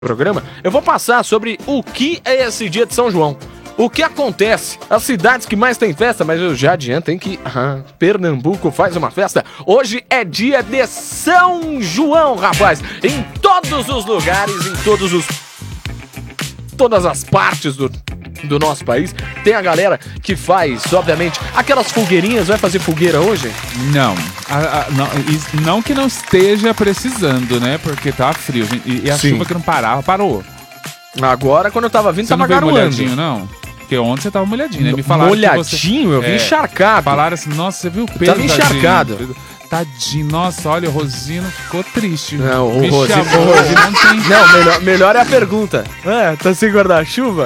programa, eu vou passar sobre o que é esse dia de São João. O que acontece? As cidades que mais tem festa, mas eu já adianto, hein, que Pernambuco faz uma festa. Hoje é dia de São João, rapaz. Em todos os lugares, todas as partes do nosso país, tem a galera que faz, obviamente, aquelas fogueirinhas. Vai fazer fogueira hoje? Não. Não que não esteja precisando, né? Porque tá frio. E a chuva que não parava, parou. Agora, quando eu tava vindo, você tava garoando. molhadinho, não? Porque ontem você tava molhadinho, né? Me falaram molhadinho? Que eu vi encharcado. Falaram assim, nossa, você viu o peso? Tava encharcado. Tadinho, nossa, olha, o Rosino ficou triste. Não, o Rosino não tem... Não, melhor é a pergunta. Tá sem guarda-chuva?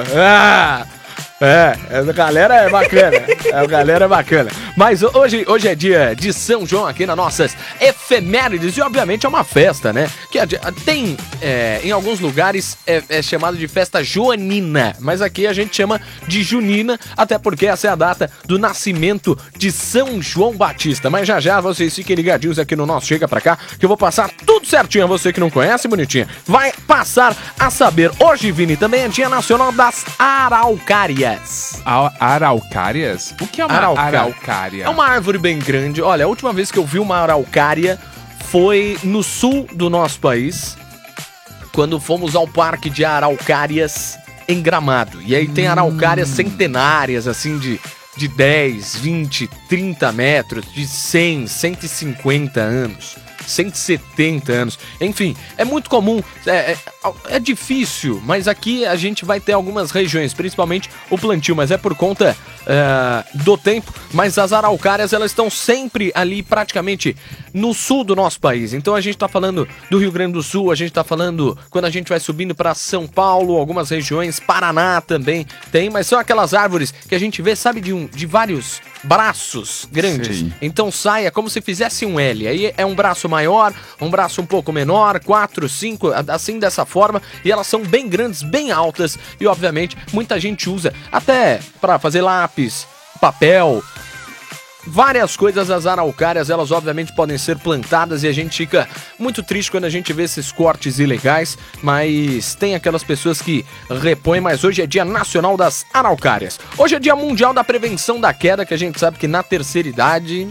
A galera é bacana. A galera é bacana. Mas hoje é dia de São João aqui nas nossas efemérides. E obviamente é uma festa, né? Que tem, em alguns lugares, é chamado de festa joanina. Mas aqui a gente chama de junina, até porque essa é a data do nascimento de São João Batista. Mas já vocês fiquem ligadinhos aqui no nosso Chega Pra Cá, que eu vou passar tudo certinho. A você que não conhece, bonitinha, vai passar a saber. Hoje, Vini, também é dia nacional das araucárias. Araucárias? O que é uma araucária? É uma árvore bem grande. Olha, a última vez que eu vi uma araucária foi no sul do nosso país, quando fomos ao Parque de Araucárias em Gramado. E aí tem araucárias centenárias, assim, de 10, 20, 30 metros, de 100, 150 anos. 170 anos, enfim, é muito comum, é difícil, mas aqui a gente vai ter algumas regiões, principalmente o plantio, mas é por conta do tempo, mas as araucárias, elas estão sempre ali praticamente no sul do nosso país, então a gente tá falando do Rio Grande do Sul, a gente tá falando quando a gente vai subindo para São Paulo, algumas regiões, Paraná também tem, mas são aquelas árvores que a gente vê, sabe, de vários braços grandes. Sim. Então sai, é como se fizesse um L. Aí é um braço maior, um braço um pouco menor, 4, 5, assim dessa forma. E elas são bem grandes, bem altas. E obviamente muita gente usa até para fazer lápis, papel. Várias coisas, as araucárias, elas obviamente podem ser plantadas e a gente fica muito triste quando a gente vê esses cortes ilegais, mas tem aquelas pessoas que repõem, mas hoje é dia nacional das araucárias. Hoje é dia mundial da prevenção da queda, que a gente sabe que na terceira idade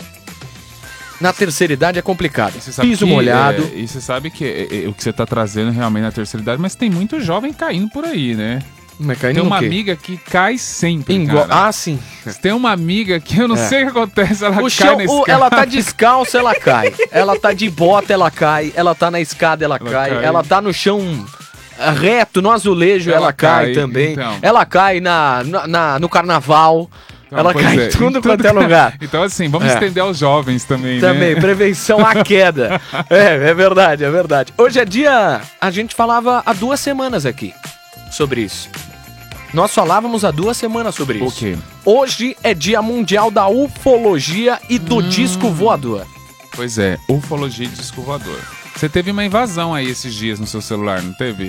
é complicado. Piso molhado. E você sabe que o que você tá trazendo realmente na terceira idade, mas tem muito jovem caindo por aí, né? Tem uma amiga que cai sempre, cara. Sim. Tem uma amiga que eu não sei o que acontece, ela cai na escada. Ela tá descalça, ela cai. Ela tá de bota, ela cai. Ela tá na escada, ela cai. Ela tá no chão reto, no azulejo, ela cai também. Então. Ela cai no carnaval. Então, ela cai em tudo quanto é lugar. Então, assim, vamos estender aos jovens também, né? Prevenção à queda. É verdade. Hoje é dia... A gente falava há 2 semanas aqui sobre isso. Nós falávamos há 2 semanas sobre isso. O quê? Hoje é dia mundial da ufologia e do disco voador. Pois é, ufologia e disco voador. Você teve uma invasão aí esses dias no seu celular, não teve?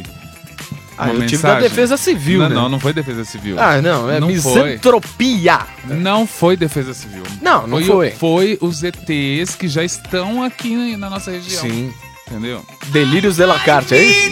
Eu tive da Defesa Civil, né? Não foi Defesa Civil. Não, é misantropia. Não foi Defesa Civil. Não foi. Foi os ETs que já estão aqui na nossa região. Sim. Entendeu? Delírios de la Carte, é isso?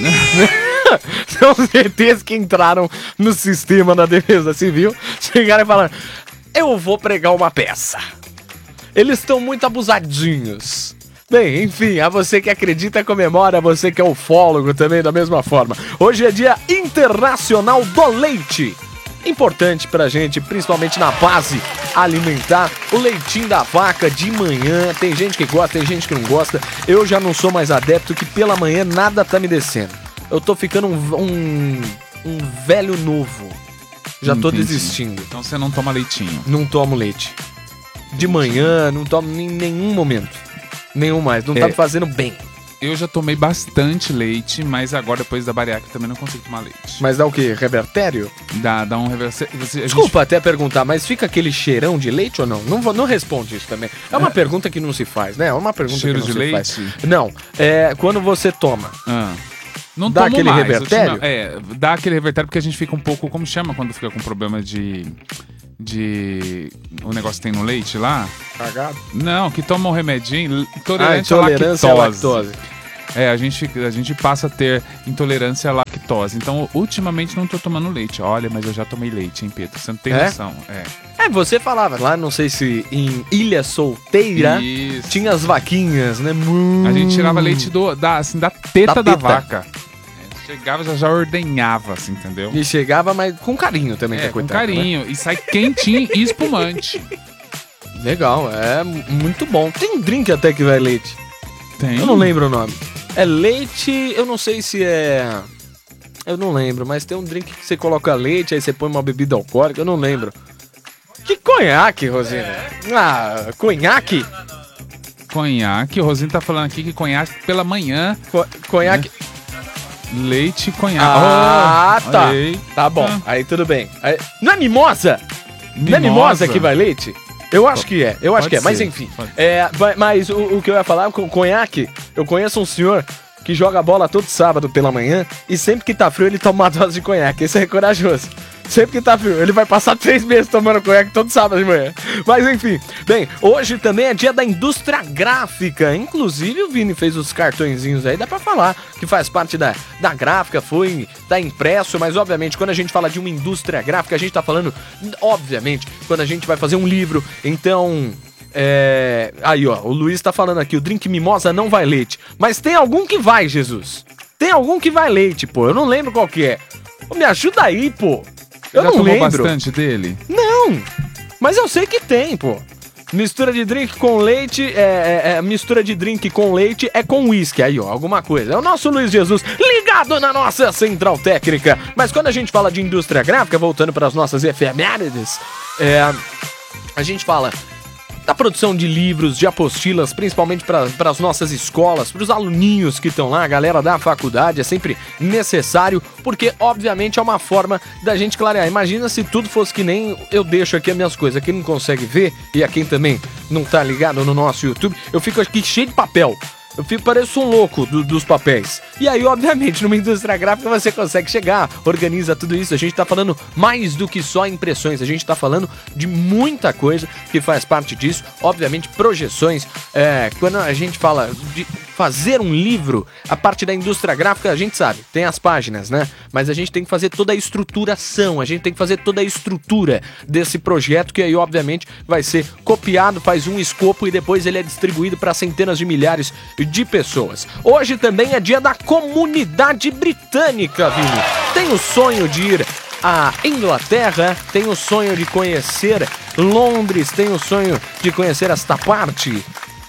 São os ETs que entraram no sistema da Defesa Civil, chegaram e falaram: eu vou pregar uma peça. Eles estão muito abusadinhos. Bem, enfim, a você que acredita, comemora, a você que é ufólogo também da mesma forma. Hoje é dia internacional do leite. Importante pra gente, principalmente na base alimentar, o leitinho da vaca de manhã. Tem gente que gosta, tem gente que não gosta. Eu já não sou mais adepto, que pela manhã nada tá me descendo. Eu tô ficando um velho novo. Já tô desistindo. Então você não toma leitinho? Não tomo leite. De manhã, não tomo em nenhum momento. Nenhum mais. Não tá me fazendo bem. Eu já tomei bastante leite, mas agora, depois da bariátrica, também não consigo tomar leite. Mas dá o quê? Revertério? Dá um revertério. Desculpa até perguntar, mas fica aquele cheirão de leite ou não? Não responde isso também. É uma pergunta que não se faz, né? É uma pergunta Cheiro que não de se leite? faz. Não, quando você toma. Não dá aquele mais. Revertério? Dá aquele revertério porque a gente fica um pouco... Como chama quando fica com problema de o negócio que tem no leite lá? Cagado? Não, que toma um remedinho. Intolerância à lactose. a gente passa a ter intolerância à lactose. Então, ultimamente não tô tomando leite. Olha, mas eu já tomei leite, hein, Pedro? Você não tem noção. Você falava lá, não sei se em Ilha Solteira tinha as vaquinhas, né? A gente tirava leite da teta da vaca. Chegava, já ordenhava, assim, entendeu? E chegava, mas com carinho também. Com carinho. Né? E sai quentinho e espumante. Legal, é muito bom. Tem um drink até que vai leite. Tem? Eu não lembro o nome. É leite, eu não sei se é... Eu não lembro, mas tem um drink que você coloca leite, aí você põe uma bebida alcoólica, eu não lembro. Que conhaque, Rosina? Ah, conhaque? Conhaque, o Rosinho tá falando aqui que conhaque pela manhã. Conhaque... Né? Leite e conhaque. Tá. Tá bom, aí tudo bem. Aí... Não é mimosa? Não é mimosa que vai leite? Eu acho que é, mas enfim. Mas o que eu ia falar, com conhaque, eu conheço um senhor que joga bola todo sábado pela manhã e sempre que tá frio ele toma uma dose de conhaque. Esse é corajoso. Sempre que tá frio, ele vai passar 3 meses tomando conhaque todo sábado de manhã. Mas enfim, bem, hoje também é dia da indústria gráfica. Inclusive o Vini fez os cartõezinhos aí, dá pra falar que faz parte da gráfica, tá impresso, mas obviamente quando a gente fala de uma indústria gráfica, a gente tá falando, obviamente, quando a gente vai fazer um livro, então... Aí ó, o Luiz tá falando aqui, o drink mimosa não vai leite. Mas tem algum que vai, Jesus. Tem algum que vai leite, pô, eu não lembro qual que é. Pô, me ajuda aí, pô. Eu já não tomou lembro. Bastante dele? Não, mas eu sei que tem, pô. Mistura de drink com leite, mistura de drink com leite é com uísque. Aí, ó, alguma coisa. É o nosso Luiz Jesus ligado na nossa central técnica. Mas quando a gente fala de indústria gráfica, voltando para as nossas efemérides, a gente fala da produção de livros, de apostilas, principalmente para as nossas escolas, para os aluninhos que estão lá, a galera da faculdade, é sempre necessário, porque obviamente é uma forma da gente clarear. Imagina se tudo fosse que nem eu deixo aqui as minhas coisas, quem não consegue ver, e a quem também não tá ligado no nosso YouTube, eu fico aqui cheio de papel. Pareço um louco dos papéis. E aí, obviamente, numa indústria gráfica você consegue chegar, organiza tudo isso. A gente tá falando mais do que só impressões. A gente tá falando de muita coisa que faz parte disso. Obviamente, projeções. Quando a gente fala de fazer um livro, a parte da indústria gráfica, a gente sabe, tem as páginas, né? Mas a gente tem que fazer toda a estruturação, a gente tem que fazer toda a estrutura desse projeto, que aí, obviamente, vai ser copiado, faz um escopo e depois ele é distribuído para centenas de milhares de pessoas. Hoje também é dia da comunidade britânica, Vini. Tem o sonho de ir à Inglaterra, tem o sonho de conhecer Londres, tem o sonho de conhecer esta parte?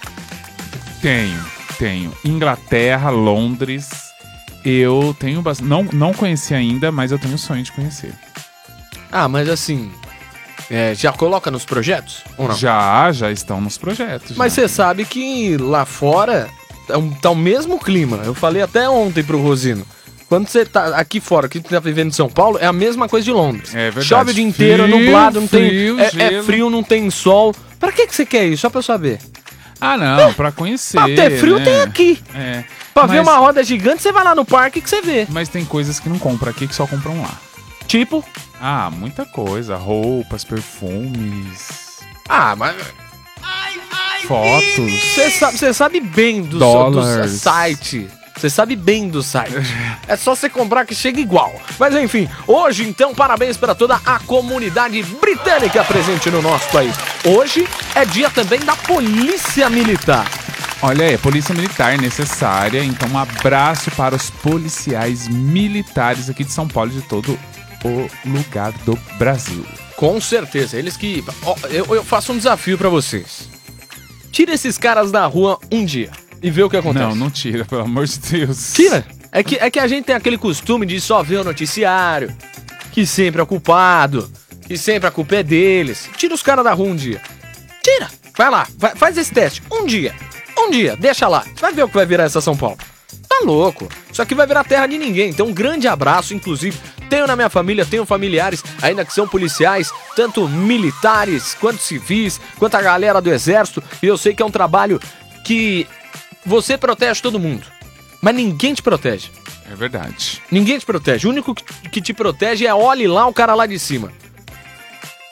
Tenho. Inglaterra, Londres, eu tenho bastante. Não conheci ainda, mas eu tenho o sonho de conhecer. Ah, mas assim, já coloca nos projetos? Ou não? Já estão nos projetos. Mas você sabe que lá fora tá o mesmo clima. Eu falei até ontem pro Rosino. Quando você tá aqui fora, que tá vivendo em São Paulo, é a mesma coisa de Londres. É verdade. Chove o dia inteiro, nublado, não tem. É frio, não tem sol. Pra que você quer isso? Só pra eu saber. Ah, não, pra conhecer. Pra ter frio, né? Tem aqui. Pra ver uma roda gigante, você vai lá no parque que você vê. Mas tem coisas que não compram aqui, que só compram lá. Tipo? Ah, muita coisa. Roupas, perfumes. Ah, mas... Fotos. Você sabe bem do site. Você sabe bem do site. É só você comprar que chega igual. Mas enfim, hoje então, parabéns para toda a comunidade britânica presente no nosso país. Hoje é dia também da Polícia Militar. Olha aí, Polícia Militar necessária. Então um abraço para os policiais militares aqui de São Paulo e de todo o lugar do Brasil. Com certeza, eles que... Eu faço um desafio para vocês. Tira esses caras da rua um dia e vê o que acontece. Não tira, pelo amor de Deus. Tira. É que a gente tem aquele costume de só ver o noticiário, que sempre é o culpado, que sempre a culpa é deles. Tira os caras da rua um dia. Tira. Vai lá, faz esse teste. Um dia, deixa lá. Vai ver o que vai virar essa São Paulo. Tá louco. Isso aqui vai virar terra de ninguém. Então um grande abraço, inclusive. Tenho na minha família, tenho familiares ainda que são policiais, tanto militares, quanto civis, quanto a galera do exército. E eu sei que é um trabalho que você protege todo mundo, mas ninguém te protege. É verdade. Ninguém te protege. O único que te protege é olhe lá o cara lá de cima.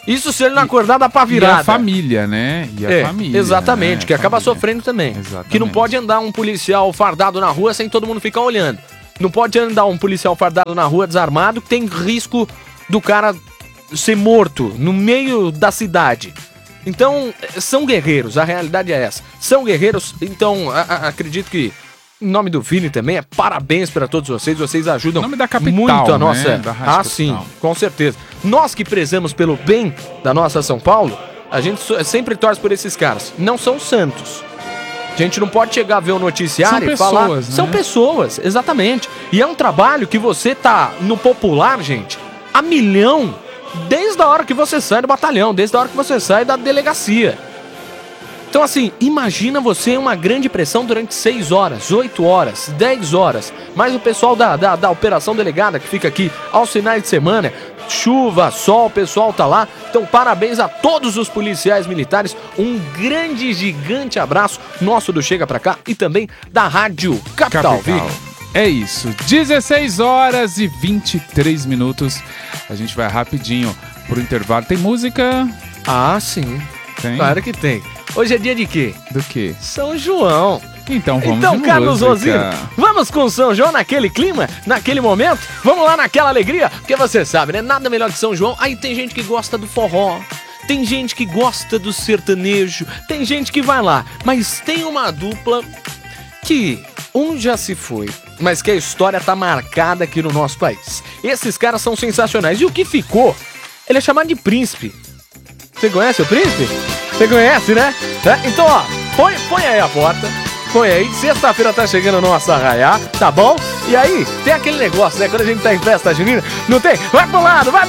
Isso se ele não acordar, dá pra virada. E a família, né? E a família. Exatamente, né? que acaba sofrendo também. Exatamente. Que não pode andar um policial fardado na rua sem todo mundo ficar olhando. Não pode andar um policial fardado na rua desarmado, que tem risco do cara ser morto no meio da cidade. Então, são guerreiros, a realidade é essa. São guerreiros, então acredito que em nome do Vini também, parabéns para todos vocês ajudam em nome da capital, muito a nossa... né? Da Rádio sim, Capital. com certeza. Nós que prezamos pelo bem da nossa São Paulo, a gente sempre torce por esses caras. Não são santos. A gente não pode chegar a ver o noticiário e falar... né? São pessoas, exatamente. E é um trabalho que você tá no popular, gente, a milhão, desde a hora que você sai do batalhão, desde a hora que você sai da delegacia. Então, assim, imagina você uma grande pressão durante 6 horas, 8 horas, 10 horas. Mas o pessoal da Operação Delegada, que fica aqui aos finais de semana, chuva, sol, o pessoal tá lá. Então, parabéns a todos os policiais militares. Um grande, gigante abraço nosso do Chega Pra Cá e também da Rádio Capital. É isso, 16 horas e 23 minutos. A gente vai rapidinho pro intervalo. Tem música? Ah, sim. Tem? Claro que tem. Hoje é dia de quê? Do quê? São João. Então vamos Então, de Carlos música. Rosino, vamos com São João naquele clima, naquele momento? Vamos lá naquela alegria? Porque você sabe, né? Nada melhor que São João. Aí tem gente que gosta do forró, tem gente que gosta do sertanejo, tem gente que vai lá. Mas tem uma dupla que um já se foi, mas que a história tá marcada aqui no nosso país. Esses caras são sensacionais. E o que ficou, ele é chamado de Príncipe. Você conhece o Príncipe? Você conhece, né? Então, ó, põe aí a porta. Põe aí. Sexta-feira tá chegando o nosso arraiá, tá bom? E aí, tem aquele negócio, né? Quando a gente tá em festa junina, não tem? Vai pro lado, vai